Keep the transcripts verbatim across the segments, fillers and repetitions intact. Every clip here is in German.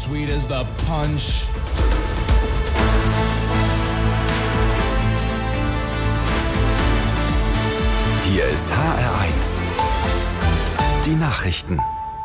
sweet as the punch. Hier ist H R eins. Die Nachrichten.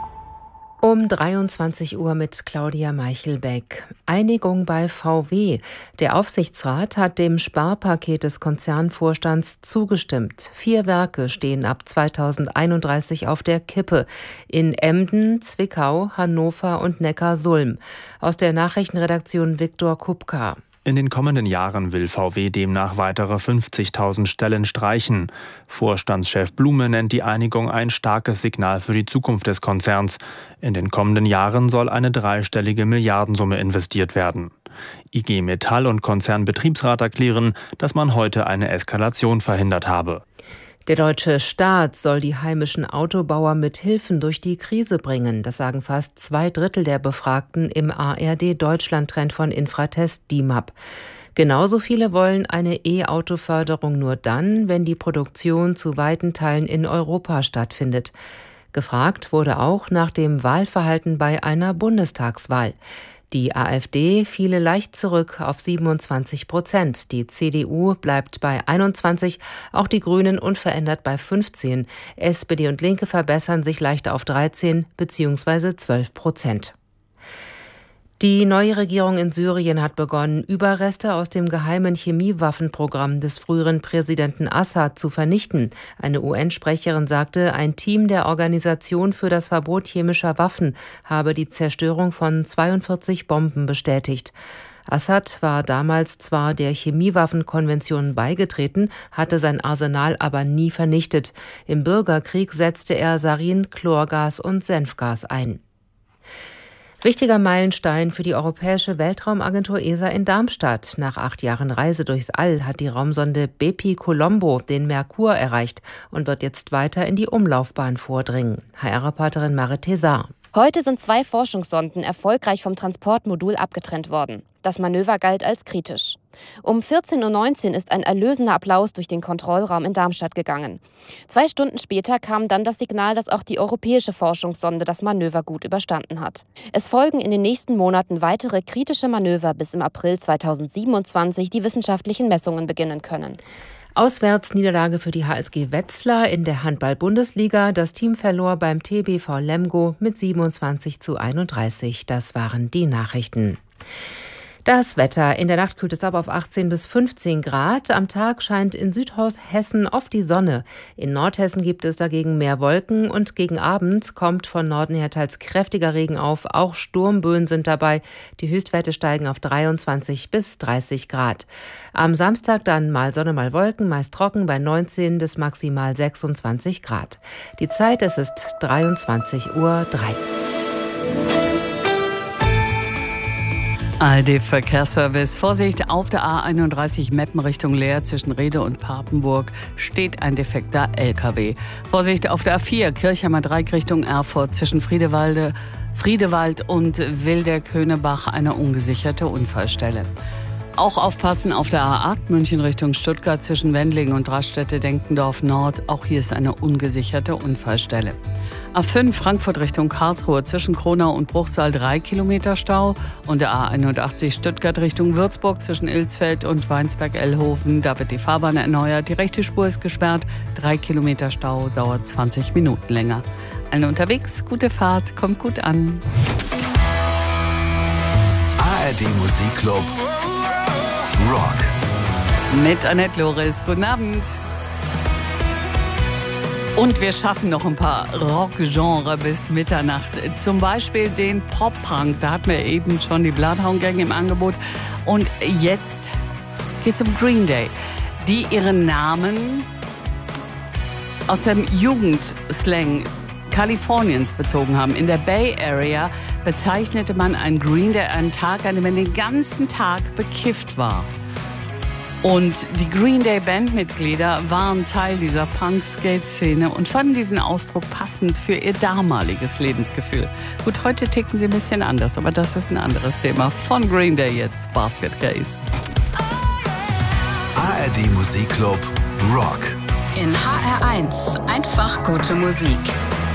Um dreiundzwanzig Uhr mit Claudia Meichelbeck. Einigung bei V W. Der Aufsichtsrat hat dem Sparpaket des Konzernvorstands zugestimmt. Vier Werke stehen ab zweitausendeinunddreißig auf der Kippe. In Emden, Zwickau, Hannover und Neckarsulm. Aus der Nachrichtenredaktion Viktor Kupka. In den kommenden Jahren will V W demnach weitere fünfzigtausend Stellen streichen. Vorstandschef Blume nennt die Einigung ein starkes Signal für die Zukunft des Konzerns. In den kommenden Jahren soll eine dreistellige Milliardensumme investiert werden. I G Metall und Konzernbetriebsrat erklären, dass man heute eine Eskalation verhindert habe. Der deutsche Staat soll die heimischen Autobauer mit Hilfen durch die Krise bringen. Das sagen fast zwei Drittel der Befragten im A R D-Deutschland-Trend von Infratest D I M A P. Genauso viele wollen eine E-Auto-Förderung nur dann, wenn die Produktion zu weiten Teilen in Europa stattfindet. Gefragt wurde auch nach dem Wahlverhalten bei einer Bundestagswahl. Die AfD fiele leicht zurück auf siebenundzwanzig Prozent. Die C D U bleibt bei einundzwanzig, auch die Grünen unverändert bei fünfzehn. S P D und Linke verbessern sich leicht auf dreizehn bzw. zwölf Prozent. Die neue Regierung in Syrien hat begonnen, Überreste aus dem geheimen Chemiewaffenprogramm des früheren Präsidenten Assad zu vernichten. Eine U N-Sprecherin sagte, ein Team der Organisation für das Verbot chemischer Waffen habe die Zerstörung von zweiundvierzig Bomben bestätigt. Assad war damals zwar der Chemiewaffenkonvention beigetreten, hatte sein Arsenal aber nie vernichtet. Im Bürgerkrieg setzte er Sarin, Chlorgas und Senfgas ein. Wichtiger Meilenstein für die Europäische Weltraumagentur E S A in Darmstadt. Nach acht Jahren Reise durchs All hat die Raumsonde Bepi-Colombo den Merkur erreicht und wird jetzt weiter in die Umlaufbahn vordringen. H R-Reporterin Marit Thesar. Heute sind zwei Forschungssonden erfolgreich vom Transportmodul abgetrennt worden. Das Manöver galt als kritisch. Um vierzehn Uhr neunzehn ist ein erlösender Applaus durch den Kontrollraum in Darmstadt gegangen. Zwei Stunden später kam dann das Signal, dass auch die europäische Forschungssonde das Manöver gut überstanden hat. Es folgen in den nächsten Monaten weitere kritische Manöver, bis im April zweitausendsiebenundzwanzig die wissenschaftlichen Messungen beginnen können. Auswärtsniederlage für die H S G Wetzlar in der Handball-Bundesliga. Das Team verlor beim T B V Lemgo mit siebenundzwanzig zu einunddreißig. Das waren die Nachrichten. Das Wetter. In der Nacht kühlt es ab auf achtzehn bis fünfzehn Grad. Am Tag scheint in Südhessen oft die Sonne. In Nordhessen gibt es dagegen mehr Wolken und gegen Abend kommt von Norden her teils kräftiger Regen auf. Auch Sturmböen sind dabei. Die Höchstwerte steigen auf dreiundzwanzig bis dreißig Grad. Am Samstag dann mal Sonne, mal Wolken, meist trocken bei neunzehn bis maximal sechsundzwanzig Grad. Die Zeit, es ist dreiundzwanzig Uhr drei. A R D-Verkehrsservice. Vorsicht, auf der A einunddreißig Meppen Richtung Leer zwischen Rede und Papenburg steht ein defekter L K W. Vorsicht, auf der A vier Kirchheimer Dreieck Richtung Erfurt zwischen Friedewalde, Friedewald und Wilderköhnebach eine ungesicherte Unfallstelle. Auch aufpassen auf der A acht München Richtung Stuttgart zwischen Wendlingen und Raststätte-Denkendorf Nord. Auch hier ist eine ungesicherte Unfallstelle. A fünf Frankfurt Richtung Karlsruhe zwischen Kronau und Bruchsal drei Kilometer Stau. Und der A einundachtzig Stuttgart Richtung Würzburg zwischen Ilsfeld und Weinsberg-Ellhofen. Da wird die Fahrbahn erneuert. Die rechte Spur ist gesperrt. drei Kilometer Stau, dauert zwanzig Minuten länger. Allen unterwegs, gute Fahrt, kommt gut an. A R D Musikclub Rock. Mit Annette Loris. Guten Abend. Und wir schaffen noch ein paar Rock-Genre bis Mitternacht. Zum Beispiel den Pop-Punk. Da hatten wir eben schon die Bloodhound-Gang im Angebot. Und jetzt geht's um Green Day, die ihren Namen aus dem Jugendslang Kaliforniens bezogen haben. In der Bay Area bezeichnete man einen Green Day einen Tag, an dem man den ganzen Tag bekifft war. Und die Green Day Bandmitglieder waren Teil dieser Punk-Skate-Szene und fanden diesen Ausdruck passend für ihr damaliges Lebensgefühl. Gut, heute ticken sie ein bisschen anders, aber das ist ein anderes Thema. Von Green Day jetzt Basket Case. A R D Musikclub Rock. In H R eins einfach gute Musik.